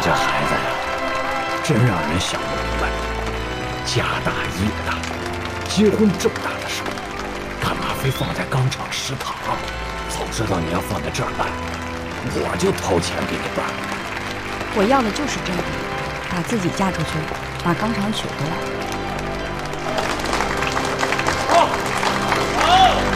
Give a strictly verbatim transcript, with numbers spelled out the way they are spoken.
这孩子呀，真让人想不明白。家大业大，结婚这么大的事，干嘛非放在钢厂食堂？早知道你要放在这儿办，我就掏钱给你办。 我要的就是这个，把自己嫁出去，把钢厂娶回来。 好，好。